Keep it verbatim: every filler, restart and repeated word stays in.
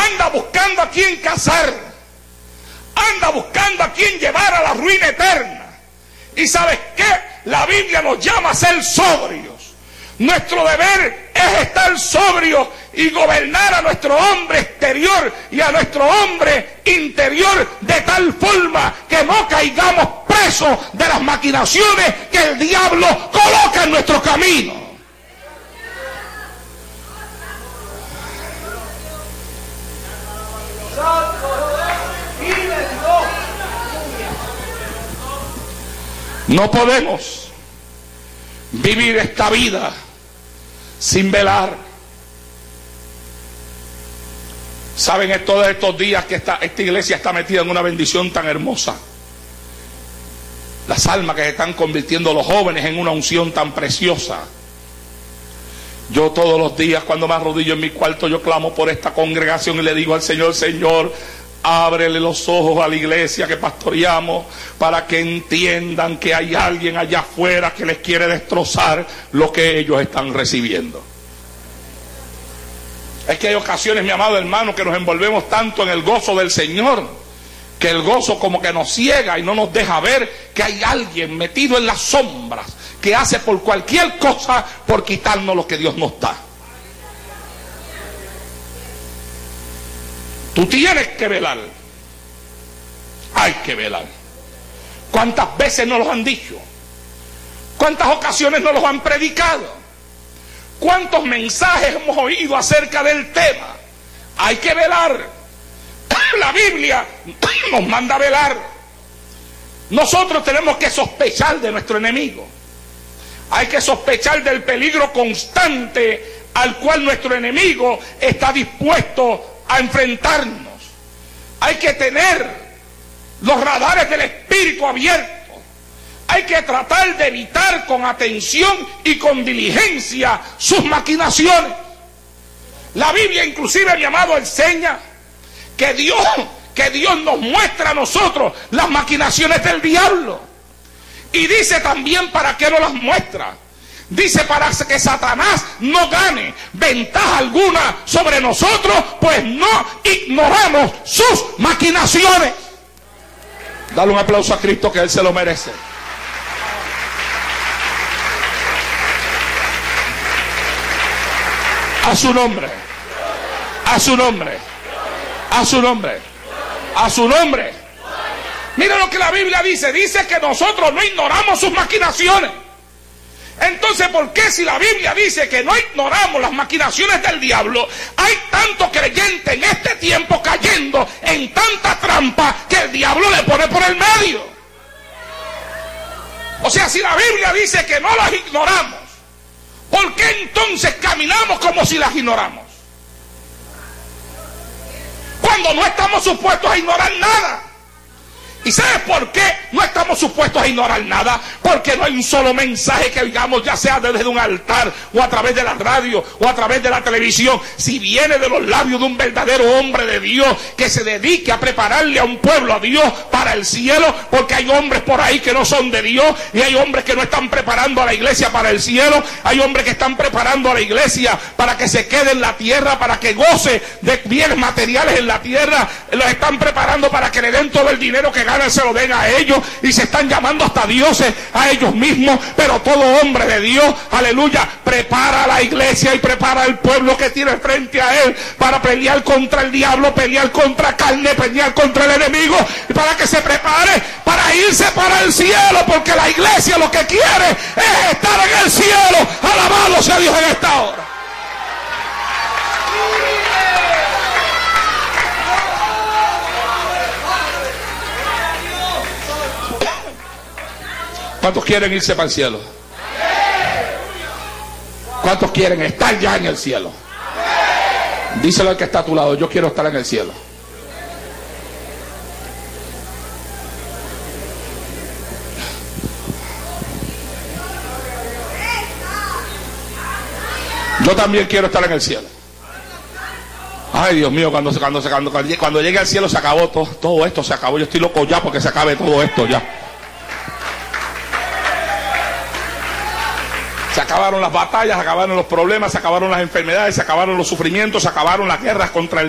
anda buscando a quien cazar, anda buscando a quien llevar a la ruina eterna. ¿Y sabes qué? La Biblia nos llama a ser sobrios. Nuestro deber es estar sobrios y gobernar a nuestro hombre exterior y a nuestro hombre interior de tal forma que no caigamos presos de las maquinaciones que el diablo coloca en nuestro camino. No podemos vivir esta vida sin velar. Saben, es todos estos días que esta, esta iglesia está metida en una bendición tan hermosa. Las almas que se están convirtiendo los jóvenes en una unción tan preciosa. Yo todos los días cuando me arrodillo en mi cuarto, yo clamo por esta congregación y le digo al Señor: Señor, ábrele los ojos a la iglesia que pastoreamos para que entiendan que hay alguien allá afuera que les quiere destrozar lo que ellos están recibiendo. Es que hay ocasiones, mi amado hermano, que nos envolvemos tanto en el gozo del Señor, que el gozo como que nos ciega y no nos deja ver que hay alguien metido en las sombras que hace por cualquier cosa por quitarnos lo que Dios nos da. Tú tienes que velar. Hay que velar. ¿Cuántas veces nos lo han dicho? ¿Cuántas ocasiones nos lo han predicado? ¿Cuántos mensajes hemos oído acerca del tema? Hay que velar. La Biblia nos manda a velar. Nosotros tenemos que sospechar de nuestro enemigo. Hay que sospechar del peligro constante al cual nuestro enemigo está dispuesto a enfrentarnos. Hay que tener los radares del espíritu abiertos. Hay que tratar de evitar con atención y con diligencia sus maquinaciones. La Biblia inclusive, mi amado, enseña que Dios, que Dios nos muestra a nosotros las maquinaciones del diablo. Y dice también para qué nos las muestra. Dice para que Satanás no gane ventaja alguna sobre nosotros, pues no ignoramos sus maquinaciones. Dale un aplauso a Cristo, que Él se lo merece. A su nombre, a su nombre, a su nombre, a su nombre. Mira lo que la Biblia dice, dice que nosotros no ignoramos sus maquinaciones. Entonces, ¿por qué si la Biblia dice que no ignoramos las maquinaciones del diablo, hay tanto creyente en este tiempo cayendo en tanta trampa que el diablo le pone por el medio? O sea, si la Biblia dice que no las ignoramos, ¿por qué entonces caminamos como si las ignoramos? Cuando no estamos supuestos a ignorar nada. ¿Y sabes por qué no estamos supuestos a ignorar nada? Porque no hay un solo mensaje que digamos, ya sea desde un altar o a través de la radio o a través de la televisión, si viene de los labios de un verdadero hombre de Dios que se dedique a prepararle a un pueblo a Dios para el cielo, porque hay hombres por ahí que no son de Dios y hay hombres que no están preparando a la iglesia para el cielo, hay hombres que están preparando a la iglesia para que se quede en la tierra, para que goce de bienes materiales en la tierra, los están preparando para que le den todo el dinero que ganan, se lo den a ellos, y se están llamando hasta dioses a ellos mismos. Pero todo hombre de Dios, aleluya, prepara a la iglesia y prepara al pueblo que tiene frente a él para pelear contra el diablo, pelear contra carne, pelear contra el enemigo, y para que se prepare para irse para el cielo, porque la iglesia lo que quiere es estar en el cielo. Alabado sea Dios en esta hora. ¿Cuántos quieren irse para el cielo? ¿Cuántos quieren estar ya en el cielo? Díselo al que está a tu lado: yo quiero estar en el cielo. Yo también quiero estar en el cielo. Ay, Dios mío, cuando, cuando, cuando, cuando llegue al cielo se acabó todo, todo esto, se acabó. Yo estoy loco ya porque se acabe todo esto ya. Se acabaron las batallas, se acabaron los problemas, se acabaron las enfermedades, se acabaron los sufrimientos, se acabaron las guerras contra el